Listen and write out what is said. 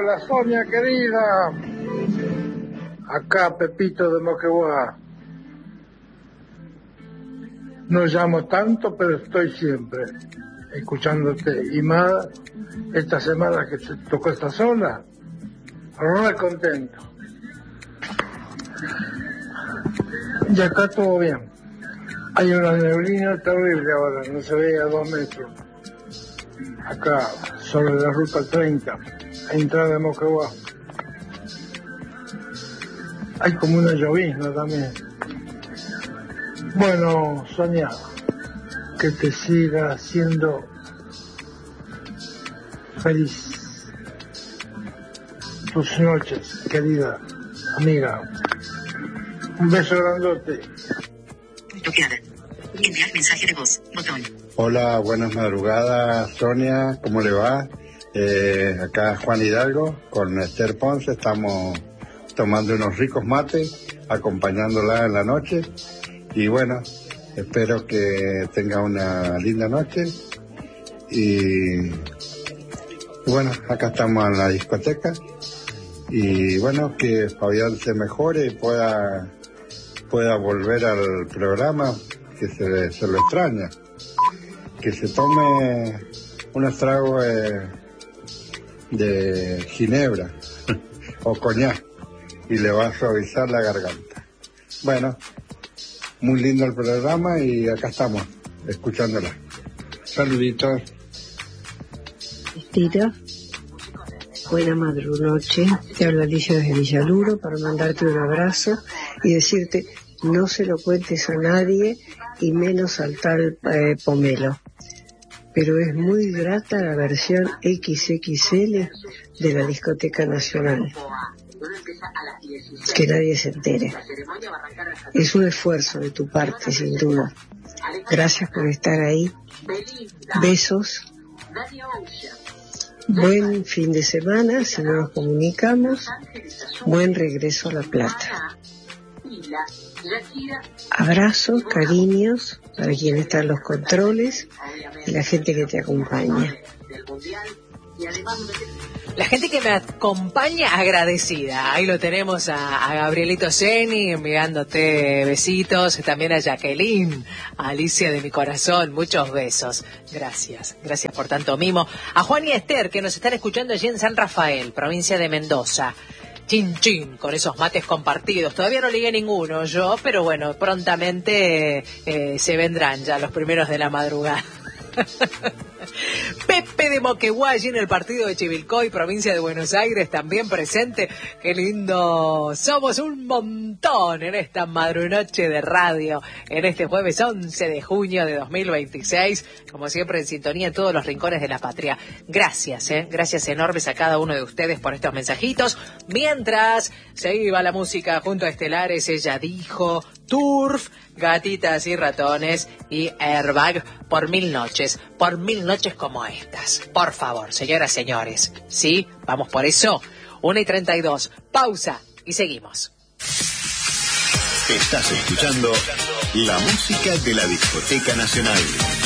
Hola Sonia querida, acá Pepito de Moquegua. No llamo tanto, pero estoy siempre escuchándote. Y más esta semana que te tocó esta sola, re contento. Y acá todo bien. Hay una neblina terrible ahora, no se ve a 2 metros. Acá, sobre la ruta 30, a entrada de Moquegua. Hay como una llovizna también. Bueno, Sonia, que te siga haciendo feliz tus noches, querida amiga. Un beso grandote. Bloqueada. Enviar mensaje de voz. Botón. Hola, buenas madrugadas, Sonia. ¿Cómo le va? Acá Juan Hidalgo con Esther Ponce. Estamos tomando unos ricos mates, acompañándola en la noche. Y bueno, espero que tenga una linda noche. Y bueno, acá estamos en la discoteca. Y bueno, que Fabián se mejore y pueda volver al programa, que se lo extraña. Que se tome unos tragos de ginebra o coñac y le va a suavizar la garganta. Bueno, muy lindo el programa y acá estamos, escuchándola. Saluditos. Estira, buena noche. Te habla Alicia desde Villaluro para mandarte un abrazo y decirte no se lo cuentes a nadie y menos al tal Pomelo. Pero es muy grata la versión XXL de la Discoteca Nacional. Que nadie se entere. Es un esfuerzo de tu parte, sin duda. Gracias por estar ahí. Besos. Buen fin de semana, si no nos comunicamos. Buen regreso a La Plata. Abrazos, cariños para quien está en los controles y la gente que te acompaña. La gente que me acompaña agradecida. Ahí lo tenemos a Gabrielito Zeni enviándote besitos. También a Jacqueline, a Alicia de mi corazón. Muchos besos. Gracias. Gracias por tanto mimo. A Juan y Esther que nos están escuchando allí en San Rafael, provincia de Mendoza. Chin chin, con esos mates compartidos. Todavía no ligué ninguno yo, pero bueno, prontamente se vendrán ya los primeros de la madrugada. Pepe de Moquegua, allí en el partido de Chivilcoy, provincia de Buenos Aires, también presente. Qué lindo, somos un montón en esta madrunoche de radio, en este jueves 11 de junio de 2026, como siempre en sintonía en todos los rincones de la patria. Gracias, gracias enormes a cada uno de ustedes por estos mensajitos. Mientras se iba la música junto a Estelares, ella dijo Turf, Gatitas y Ratones y Airbag por 1000 noches como estas. Por favor, señoras, señores. ¿Sí? Vamos por eso. 1:32. Pausa y seguimos. Estás escuchando la música de la Discoteca Nacional.